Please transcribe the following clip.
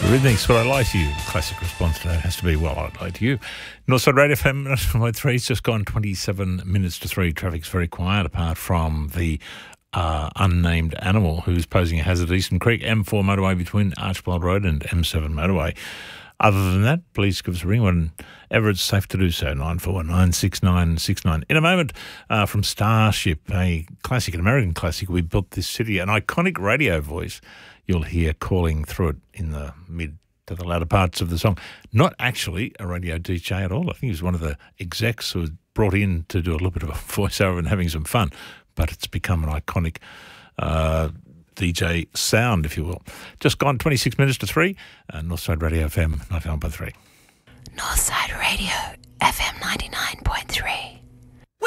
Rhythmics, what I lie to you. Classic response to that has to be, well, I lie to you. Northside Radio FM 103, it's just gone 27 minutes to 3. Traffic's very quiet apart from the unnamed animal who's posing a hazard at Eastern Creek, M4 motorway between Archibald Road and M7 motorway. Other than that, please give us a ring whenever it's safe to do so, 94196969. In a moment, from Starship, a classic, an American classic, We Built This City, an iconic radio voice you'll hear calling through it in the mid to the latter parts of the song. Not actually a radio DJ at all. I think he was one of the execs who was brought in to do a little bit of a voiceover and having some fun, but it's become an iconic DJ sound, if you will. Just gone 26 minutes to 3, Northside Radio FM 99.3. Northside Radio FM 99.3.